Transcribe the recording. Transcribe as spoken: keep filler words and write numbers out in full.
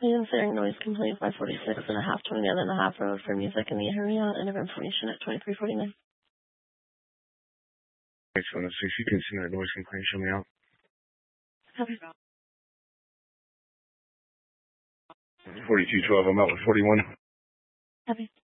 Considering noise complaint five forty-six and a half, twenty-nine and a half road for music in the area, end of information at twenty-three forty-nine. H one oh six, you can send that noise complaint, show me out. Copy. forty-two twelve, I'm out with forty-one. Copy.